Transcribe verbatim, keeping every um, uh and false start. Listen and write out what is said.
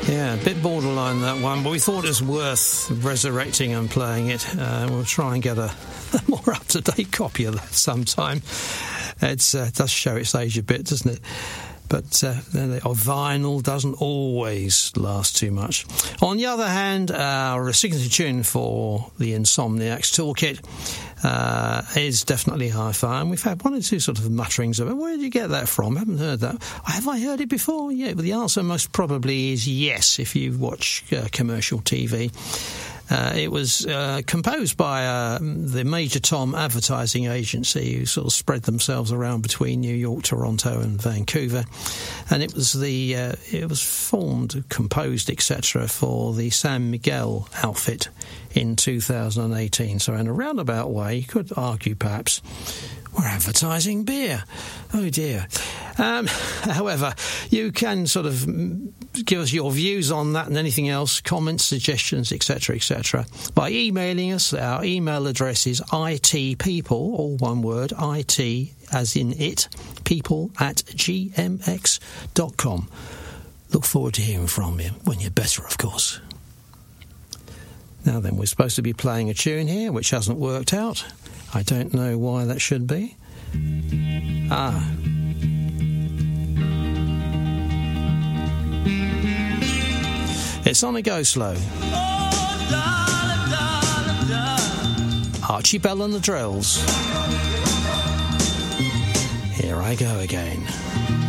Yeah, a bit borderline that one, but we thought it was worth resurrecting and playing it. Uh, we'll try and get a, a more up-to-date copy of that sometime. It uh, does show its age a bit, doesn't it? But uh, vinyl doesn't always last too much. On the other hand, our signature tune for the Insomniacs Toolkit uh, is definitely Hi-Fi, and we've had one or two sort of mutterings of it. Where did you get that from? I haven't heard that. Have I heard it before? Yeah, but the answer most probably is yes, if you watch uh, commercial T V. Uh, it was uh, composed by uh, the Major Tom advertising agency, who sort of spread themselves around between New York, Toronto and Vancouver, and it was the uh, it was formed, composed, et cetera for the San Miguel outfit in two thousand eighteen. So in a roundabout way, you could argue perhaps we're advertising beer. Oh dear. Um, however, you can sort of give us your views on that and anything else, comments, suggestions, et cetera, et cetera, by emailing us. Our email address is itpeople, all one word, it as in it, people at gmx dot com. Look forward to hearing from you, when you're better, of course. Now then, we're supposed to be playing a tune here, which hasn't worked out. I don't know why that should be. Ah. It's on a go slow. Archie Bell and the Drills. Here I go again.